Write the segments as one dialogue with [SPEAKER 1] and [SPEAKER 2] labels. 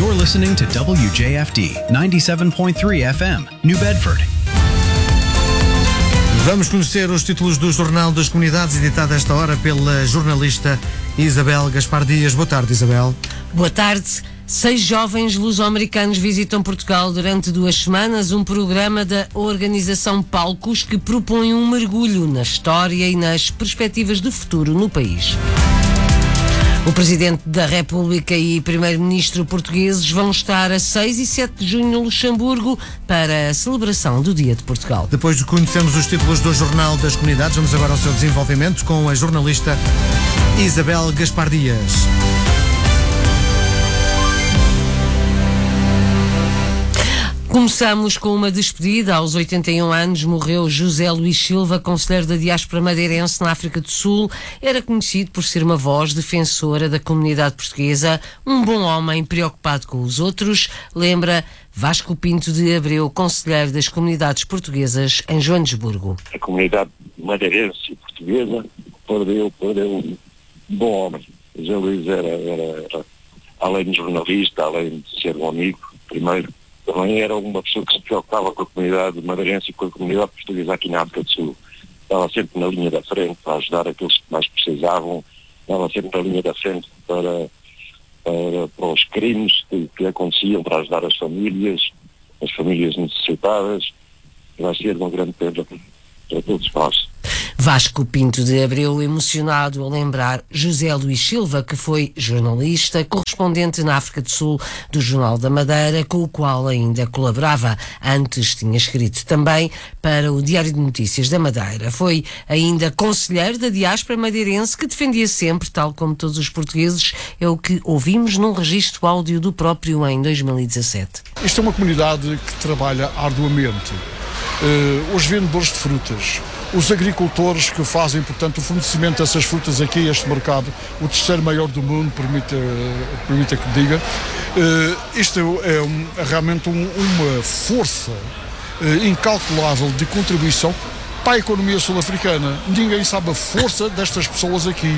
[SPEAKER 1] You're listening to WJFD 97.3 FM, New Bedford.
[SPEAKER 2] Vamos conhecer os títulos do Jornal das Comunidades, editado esta hora pela jornalista Isabel Gaspar Dias. Boa tarde, Isabel.
[SPEAKER 3] Boa tarde. 6 jovens luso-americanos visitam Portugal durante 2 semanas, um programa da organização Palcos que propõe um mergulho na história e nas perspectivas de futuro no país. O Presidente da República e Primeiro-Ministro portugueses vão estar a 6 e 7 de junho no Luxemburgo para a celebração do Dia de Portugal.
[SPEAKER 2] Depois de conhecermos os títulos do Jornal das Comunidades, vamos agora ao seu desenvolvimento com a jornalista Isabel Gaspar Dias.
[SPEAKER 3] Começamos com uma despedida. Aos 81 anos morreu José Luís Silva, conselheiro da diáspora madeirense na África do Sul. Era conhecido por ser uma voz defensora da comunidade portuguesa, um bom homem preocupado com os outros, lembra Vasco Pinto de Abreu, conselheiro das comunidades portuguesas em Joanesburgo.
[SPEAKER 4] A comunidade madeirense e portuguesa perdeu um bom homem. José Luís era, além de jornalista, além de ser um amigo, primeiro, também era uma pessoa que se preocupava com a comunidade madeirense e com a comunidade portuguesa aqui na África do Sul. Estava sempre na linha da frente para ajudar aqueles que mais precisavam, estava sempre na linha da frente para os crimes que aconteciam, para ajudar as famílias necessitadas. Vai ser uma grande perda para todos nós.
[SPEAKER 3] Vasco Pinto de Abreu, emocionado a lembrar José Luís Silva, que foi jornalista, correspondente na África do Sul do Jornal da Madeira, com o qual ainda colaborava. Antes tinha escrito também para o Diário de Notícias da Madeira. Foi ainda conselheiro da diáspora madeirense, que defendia sempre, tal como todos os portugueses, é o que ouvimos num registro áudio do próprio em 2017.
[SPEAKER 5] Isto é uma comunidade que trabalha arduamente. Os vendedores de frutas, os agricultores que fazem, portanto, o fornecimento dessas frutas aqui a este mercado, o terceiro maior do mundo, permita que diga. Isto é realmente uma força incalculável de contribuição para a economia sul-africana. Ninguém sabe a força destas pessoas aqui.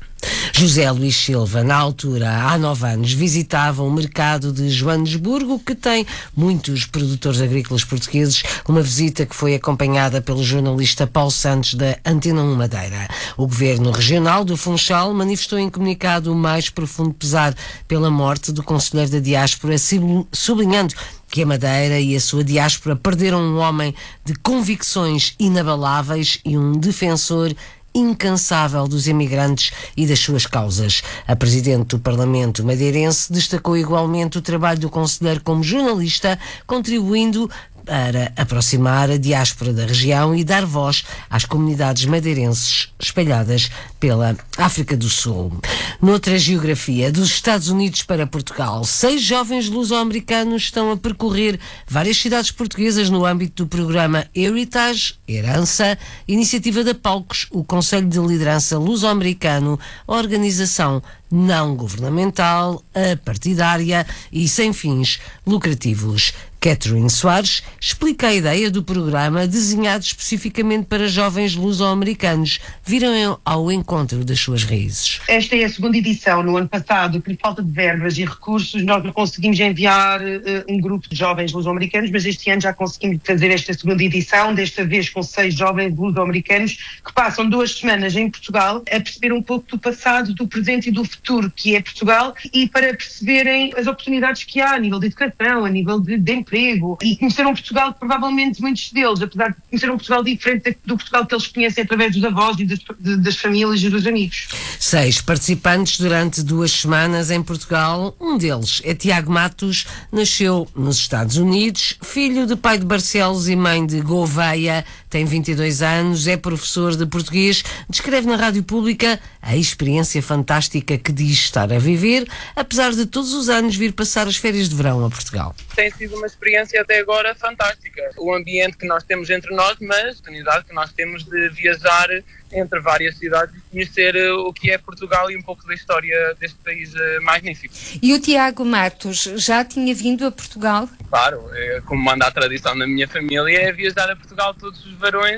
[SPEAKER 3] José Luís Silva, na altura, há 9 anos, visitava o mercado de Joanesburgo, que tem muitos produtores agrícolas portugueses, uma visita que foi acompanhada pelo jornalista Paulo Santos, da Antena 1 Madeira. O Governo Regional do Funchal manifestou em comunicado o mais profundo pesar pela morte do conselheiro da diáspora, sublinhando que a Madeira e a sua diáspora perderam um homem de convicções inabaláveis e um defensor incansável dos imigrantes e das suas causas. A Presidente do Parlamento madeirense destacou igualmente o trabalho do conselheiro como jornalista, contribuindo para aproximar a diáspora da região e dar voz às comunidades madeirenses espalhadas pela África do Sul. Noutra geografia, dos Estados Unidos para Portugal, 6 jovens luso-americanos estão a percorrer várias cidades portuguesas no âmbito do programa Heritage, Herança, iniciativa da Palcos, o Conselho de Liderança Luso-Americano, organização não governamental, apartidária e sem fins lucrativos. Catherine Soares explica a ideia do programa desenhado especificamente para jovens luso-americanos viram ao encontro das suas raízes.
[SPEAKER 6] Esta é a segunda edição. No ano passado, por falta de verbas e recursos, nós não conseguimos enviar um grupo de jovens luso-americanos, mas este ano já conseguimos fazer esta segunda edição, desta vez com 6 jovens luso-americanos que passam 2 semanas em Portugal a perceber um pouco do passado, do presente e do futuro que é Portugal, e para perceberem as oportunidades que há a nível de educação, a nível de emprego, e conheceram Portugal que provavelmente muitos deles, apesar de conhecer um Portugal diferente do Portugal que eles conhecem através dos avós e das famílias e dos amigos.
[SPEAKER 3] 6 participantes durante 2 semanas em Portugal. Um deles é Tiago Matos, nasceu nos Estados Unidos, filho de pai de Barcelos e mãe de Gouveia, tem 22 anos, é professor de português, descreve na rádio pública a experiência fantástica que diz estar a viver, apesar de todos os anos vir passar as férias de verão a Portugal.
[SPEAKER 7] Tem sido uma experiência até agora fantástica. O ambiente que nós temos entre nós, mas a oportunidade que nós temos de viajar entre várias cidades e conhecer o que é Portugal e um pouco da história deste país magnífico.
[SPEAKER 8] E o Tiago Matos já tinha vindo a Portugal?
[SPEAKER 7] Claro, como manda a tradição na minha família, é viajar a Portugal todos os verões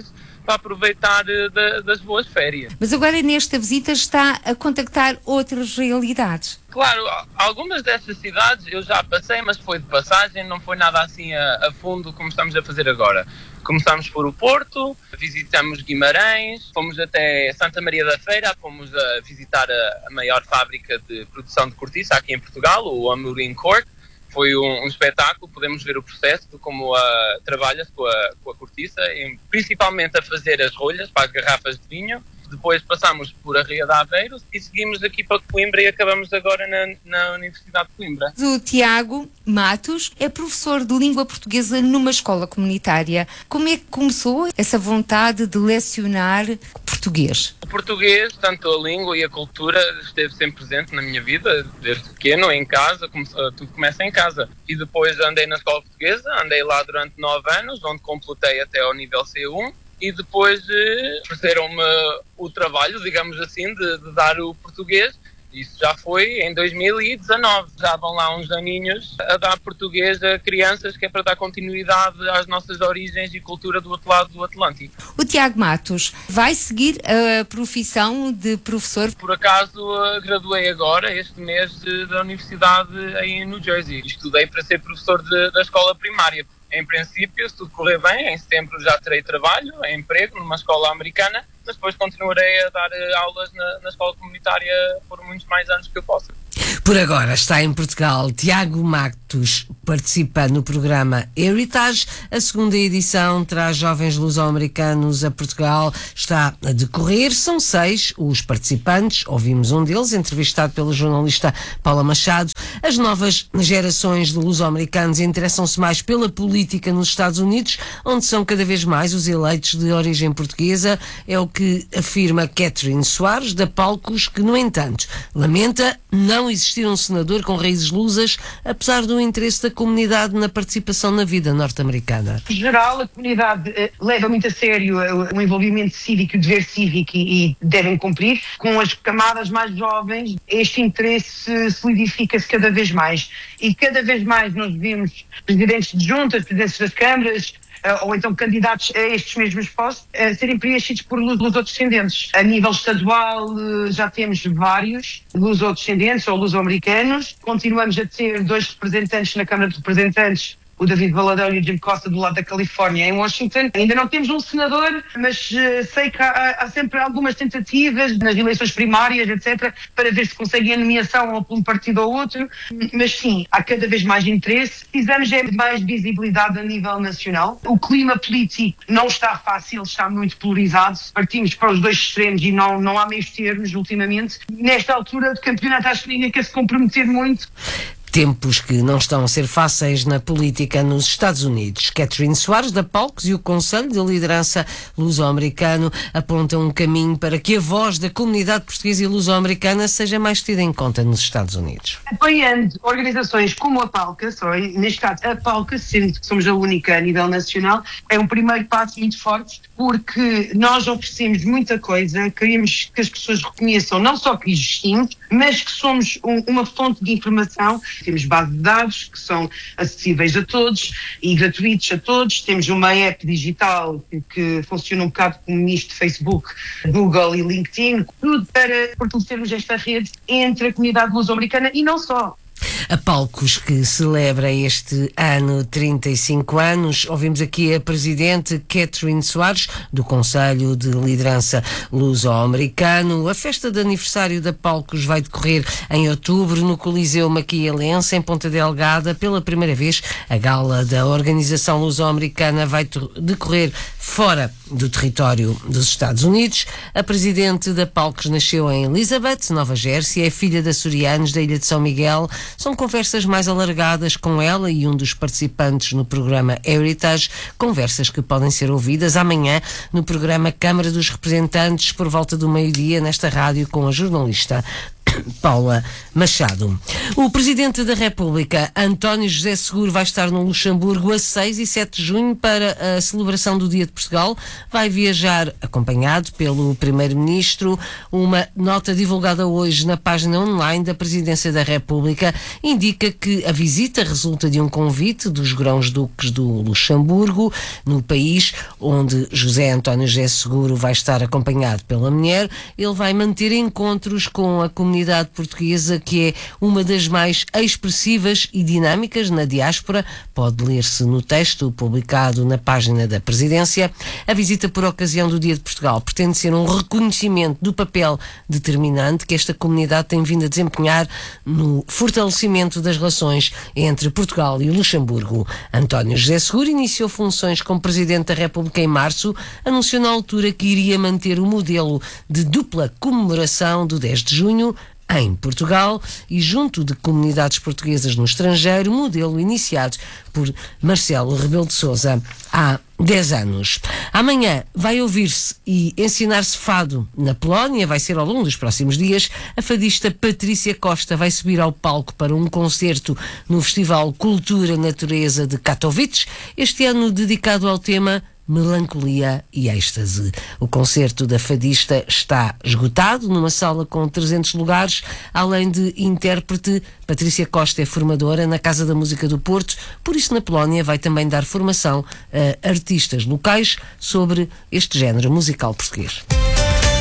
[SPEAKER 7] para aproveitar das boas férias.
[SPEAKER 8] Mas agora nesta visita está a contactar outras realidades.
[SPEAKER 7] Claro, algumas dessas cidades eu já passei, mas foi de passagem, não foi nada assim a fundo como estamos a fazer agora. Começámos por o Porto, visitamos Guimarães, fomos até Santa Maria da Feira, fomos a visitar a maior fábrica de produção de cortiça aqui em Portugal, o Amorim Cork. Foi um espetáculo, podemos ver o processo de como trabalha-se com a cortiça, principalmente a fazer as rolhas para as garrafas de vinho. Depois passámos por a Ria de Aveiro e seguimos aqui para Coimbra e acabamos agora na Universidade de Coimbra.
[SPEAKER 8] O Tiago Matos é professor de língua portuguesa numa escola comunitária. Como é que começou essa vontade de lecionar português?
[SPEAKER 7] O português, tanto a língua e a cultura, esteve sempre presente na minha vida, desde pequeno, em casa, tudo começa em casa. E depois andei na escola portuguesa, andei lá durante 9 anos, onde completei até ao nível C1. E depois ofereceram-me o trabalho, digamos assim, de dar o português. Isso já foi em 2019. Já vão lá uns aninhos a dar português a crianças, que é para dar continuidade às nossas origens e cultura do outro lado do Atlântico.
[SPEAKER 8] O Tiago Matos vai seguir a profissão de professor?
[SPEAKER 7] Por acaso graduei agora, este mês, da universidade em New Jersey. Estudei para ser professor da escola primária. Em princípio, se tudo correr bem, em setembro já terei trabalho, emprego numa escola americana, mas depois continuarei a dar aulas na escola comunitária por muitos mais anos que eu possa.
[SPEAKER 3] Por agora está em Portugal Tiago Matos, participa no programa Heritage. A segunda edição traz jovens luso-americanos a Portugal, está a decorrer. São 6 os participantes, ouvimos um deles, entrevistado pelo jornalista Paula Machado. As novas gerações de luso-americanos interessam-se mais pela política nos Estados Unidos, onde são cada vez mais os eleitos de origem portuguesa. É o que afirma Catherine Soares, da Palcos, que, no entanto, lamenta não existir um senador com raízes lusas, apesar do interesse da comunidade na participação na vida norte-americana.
[SPEAKER 6] Em geral, a comunidade leva muito a sério o envolvimento cívico, o dever cívico e devem cumprir. Com as camadas mais jovens, este interesse solidifica-se cada vez mais. E cada vez mais nós vemos presidentes de juntas, presidentes das câmaras, ou então candidatos a estes mesmos postos, a serem preenchidos por luso-descendentes. A nível estadual já temos vários luso-descendentes ou luso-americanos. Continuamos a ter 2 representantes na Câmara de Representantes, o David Valadão e o Jim Costa, do lado da Califórnia, em Washington. Ainda não temos um senador, mas sei que há sempre algumas tentativas nas eleições primárias, etc., para ver se conseguem a nomeação ou por um partido ou outro. Mas sim, há cada vez mais interesse. Precisamos de mais visibilidade a nível nacional. O clima político não está fácil, está muito polarizado. Partimos para os 2 extremos e não há meios termos ultimamente. Nesta altura do campeonato, acho que ninguém quer se comprometer muito.
[SPEAKER 3] Tempos que não estão a ser fáceis na política nos Estados Unidos. Catherine Soares, da Palcos, e o Conselho de Liderança Luso-Americano apontam um caminho para que a voz da comunidade portuguesa e luso-americana seja mais tida em conta nos Estados Unidos.
[SPEAKER 6] Apoiando organizações como a Palcos, ou neste caso a Palcos, sendo que somos a única a nível nacional, é um primeiro passo muito forte, porque nós oferecemos muita coisa, queremos que as pessoas reconheçam não só que existimos, mas que somos uma fonte de informação. Temos base de dados que são acessíveis a todos e gratuitos a todos. Temos uma app digital que funciona um bocado como nisto de Facebook, Google e LinkedIn, tudo para fortalecermos esta rede entre a comunidade luso-americana e não só.
[SPEAKER 3] A Palcos, que celebra este ano 35 anos, ouvimos aqui a presidente Catherine Soares, do Conselho de Liderança Luso-Americano. A festa de aniversário da Palcos vai decorrer em outubro no Coliseu Maquialense, em Ponta Delgada. Pela primeira vez, a gala da Organização Luso-Americana vai decorrer fora do território dos Estados Unidos. A presidente da Palcos nasceu em Elizabeth, Nova Jersey, é filha de açorianos da Ilha de São Miguel. São conversas mais alargadas com ela e um dos participantes no programa Heritage, conversas que podem ser ouvidas amanhã no programa Câmara dos Representantes por volta do meio-dia nesta rádio com a jornalista Paula Machado. O Presidente da República, António José Seguro, vai estar no Luxemburgo a 6 e 7 de junho para a celebração do Dia de Portugal. Vai viajar acompanhado pelo Primeiro-Ministro. Uma nota divulgada hoje na página online da Presidência da República indica que a visita resulta de um convite dos Grãos-Duques do Luxemburgo, no país onde José António José Seguro vai estar acompanhado pela mulher. Ele vai manter encontros com a comunidade portuguesa, que é uma das mais expressivas e dinâmicas na diáspora. Pode ler-se no texto publicado na página da Presidência. A visita por ocasião do Dia de Portugal pretende ser um reconhecimento do papel determinante que esta comunidade tem vindo a desempenhar no fortalecimento das relações entre Portugal e o Luxemburgo. António José Seguro iniciou funções como Presidente da República em março, anunciou na altura que iria manter o modelo de dupla comemoração do 10 de junho em Portugal e junto de comunidades portuguesas no estrangeiro, modelo iniciado por Marcelo Rebelo de Sousa há 10 anos. Amanhã vai ouvir-se e ensinar-se fado na Polónia, vai ser ao longo dos próximos dias. A fadista Patrícia Costa vai subir ao palco para um concerto no Festival Cultura Natureza de Katowice, este ano dedicado ao tema Melancolia e Êxtase. O concerto da fadista está esgotado numa sala com 300 lugares. Além de intérprete, Patrícia Costa é formadora na Casa da Música do Porto, por isso na Polónia vai também dar formação a artistas locais sobre este género musical português.